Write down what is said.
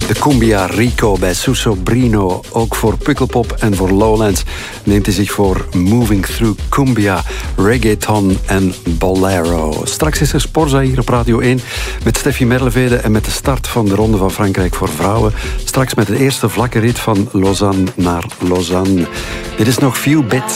De Cumbia Rico bij Suso Brino. Ook voor Pukkelpop en voor Lowlands neemt hij zich voor Moving Through Cumbia, Reggaeton en Bolero. Straks is er Sporza hier op Radio 1 met Steffi Merlevede en met de start van de Ronde van Frankrijk voor vrouwen. Straks met de eerste vlakke rit van Lausanne naar Lausanne. Dit is nog Few Bits.